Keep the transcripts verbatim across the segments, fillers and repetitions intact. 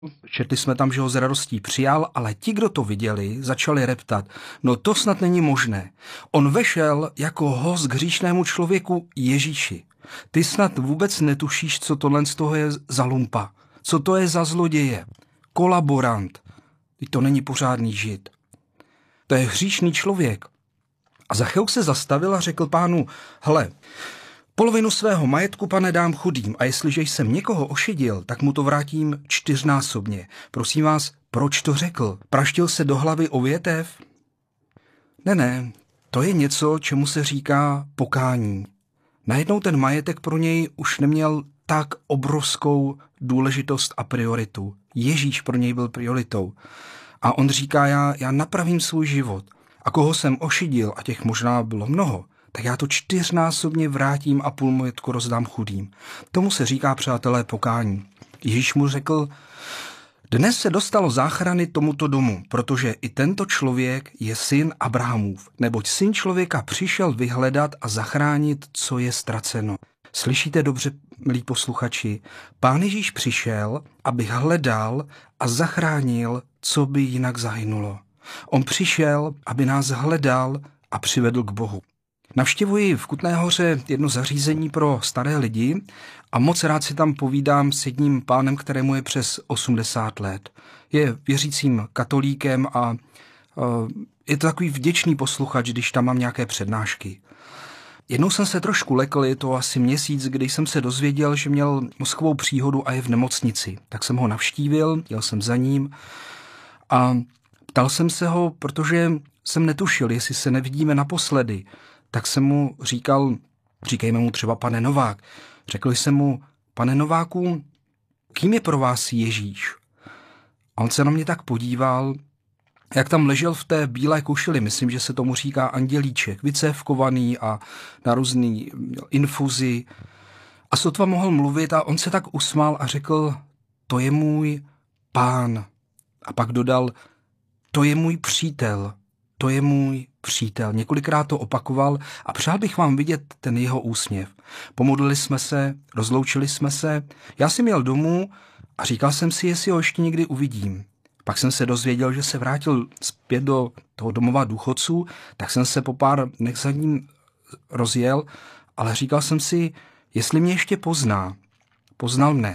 Četli jsme tam, že ho s radostí přijal, ale ti, kdo to viděli, začali reptat. No to snad není možné. On vešel jako host k hříšnému člověku Ježíši. Ty snad vůbec netušíš, co tohle z toho je za lumpa. Co to je za zloděje. Kolaborant. Teď to není pořádný žid. To je hříšný člověk. A Zacheus se zastavil a řekl pánu, hele, polovinu svého majetku, pane, dám chudým a jestliže jsem někoho ošidil, tak mu to vrátím čtyřnásobně. Prosím vás, proč to řekl? Praštil se do hlavy o větev? Ne, ne, to je něco, čemu se říká pokání. Najednou ten majetek pro něj už neměl tak obrovskou důležitost a prioritu. Ježíš pro něj byl prioritou. A on říká, já, já napravím svůj život. A koho jsem ošidil, a těch možná bylo mnoho, tak já to čtyřnásobně vrátím a půl majetku rozdám chudým. Tomu se říká, přátelé, pokání. Ježíš mu řekl, dnes se dostalo záchrany tomuto domu, protože i tento člověk je syn Abrahamův, neboť syn člověka přišel vyhledat a zachránit, co je ztraceno. Slyšíte dobře, milí posluchači? Pán Ježíš přišel, aby hledal a zachránil, co by jinak zahynulo. On přišel, aby nás hledal a přivedl k Bohu. Navštěvuji v Kutné Hoře jedno zařízení pro staré lidi a moc rád si tam povídám s jedním pánem, kterému je přes osmdesát let. Je věřícím katolíkem a je to takový vděčný posluchač, když tam mám nějaké přednášky. Jednou jsem se trošku lekl, je to asi měsíc, kdy jsem se dozvěděl, že měl mozkovou příhodu a je v nemocnici. Tak jsem ho navštívil, jel jsem za ním a ptal jsem se ho, protože jsem netušil, jestli se nevidíme naposledy. Tak jsem mu říkal, říkejme mu třeba pane Novák. Řekl jsem mu, pane Nováku, kým je pro vás Ježíš? A on se na mě tak podíval, jak tam ležel v té bílé košili, myslím, že se tomu říká andělíček, vycévkovaný a na různý infuzi. A sotva mohl mluvit a on se tak usmál a řekl, to je můj pán. A pak dodal, to je můj přítel, to je můj přítel. Několikrát to opakoval a přál bych vám vidět ten jeho úsměv. Pomodlili jsme se, rozloučili jsme se, já jsem jel domů a říkal jsem si, jestli ho ještě někdy uvidím. Pak jsem se dozvěděl, že se vrátil zpět do toho domova důchodců, tak jsem se po pár dnech za ním rozjel, ale říkal jsem si, jestli mě ještě pozná. Poznal mne.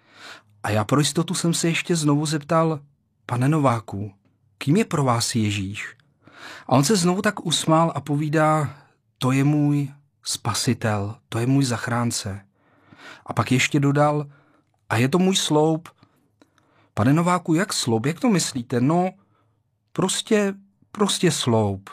A já pro jistotu jsem se ještě znovu zeptal, pane Nováku, kým je pro vás Ježíš? A on se znovu tak usmál a povídá, to je můj spasitel, to je můj zachránce. A pak ještě dodal, a je to můj sloup. Pane Nováku, jak sloup, jak to myslíte? No, prostě, prostě sloup.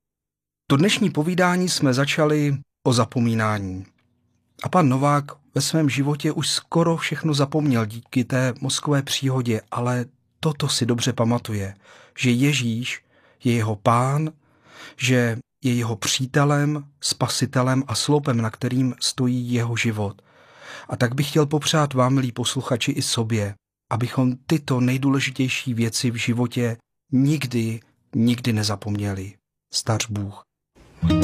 To dnešní povídání jsme začali o zapomínání. A pan Novák ve svém životě už skoro všechno zapomněl díky té mozkové příhodě, ale toto si dobře pamatuje, že Ježíš je jeho pán, že je jeho přítelem, spasitelem a sloupem, na kterým stojí jeho život. A tak bych chtěl popřát vám, milí posluchači, i sobě, abychom tyto nejdůležitější věci v životě nikdy, nikdy nezapomněli. Stař Bůh.